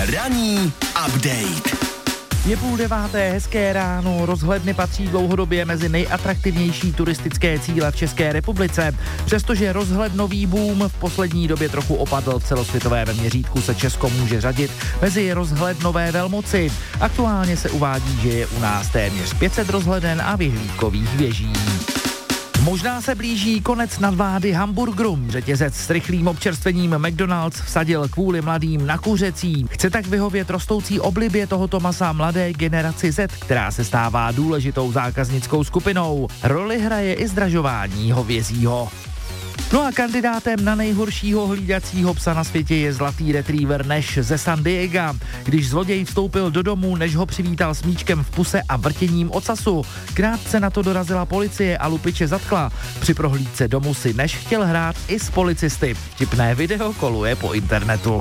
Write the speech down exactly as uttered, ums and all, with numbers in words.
Ranní update. Je půl deváté, hezké ráno, rozhledny patří dlouhodobě mezi nejatraktivnější turistické cíle v České republice. Přestože rozhlednový boom v poslední době trochu opadl, v celosvětovém měřítku se Česko může řadit mezi rozhlednové velmoci. Aktuálně se uvádí, že je u nás téměř pět set rozhleden a vyhlídkových věží. Možná se blíží konec nadvlády hamburgerům. Řetězec s rychlým občerstvením McDonald's vsadil kvůli mladým na kuřecí. Chce tak vyhovět rostoucí oblibě tohoto masa mladé generaci Z, která se stává důležitou zákaznickou skupinou. Roli hraje i zdražování hovězího. No a kandidátem na nejhoršího hlídacího psa na světě je zlatý retriever Nash ze San Diega. Když zloděj vstoupil do domu, Nash ho přivítal smíčkem v puse a vrtěním ocasu. Krátce na to dorazila policie a lupiče zatkla. Při prohlídce domu si Nash chtěl hrát i s policisty. Vtipné video koluje po internetu.